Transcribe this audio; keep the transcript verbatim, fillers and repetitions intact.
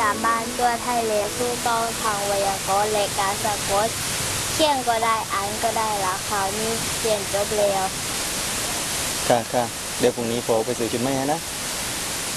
การบ้านตัวไทยเรียนถูกต้องทางไวยากรณ์และการสะกดเขียนก็ได้อ่านก็ได้ละคราวนี้เรียนจบแล้วค่ะค่ะเดี๋ยวพรุ่งนี้ผมไปซื้อชุดใหม่ให้นะ